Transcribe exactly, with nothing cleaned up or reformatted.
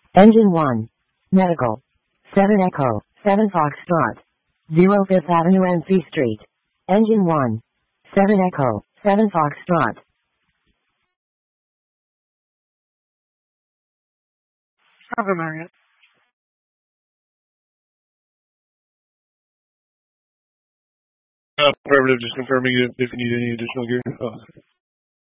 Engine one. Medical. seven Echo, seven Foxtrot. zero Fifth Avenue M C Street. Engine one. seven Echo, seven Foxtrot. Cover Marriott. Uh, affirmative, just confirming if, if you need any additional gear. Oh.